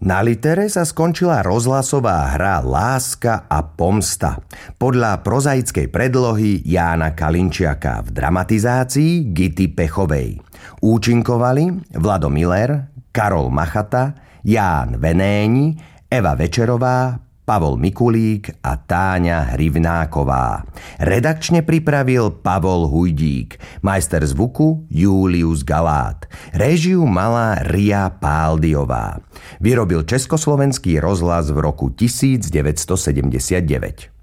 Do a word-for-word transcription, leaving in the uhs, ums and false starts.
Na Litere sa skončila rozhlasová hra Láska a pomsta podľa prozaickej predlohy Jána Kalinčiaka v dramatizácii Gity Pechovej. Účinkovali Vlado Miller, Karol Machata, Ján Venéni, Eva Večerová, Pavol Mikulík a Táňa Hrivnáková. Redakčne pripravil Pavol Hujdík, majster zvuku Julius Galát. Réžiu mala Ria Páldiová. Vyrobil Československý rozhlas v roku devätnásť sedemdesiatdeväť.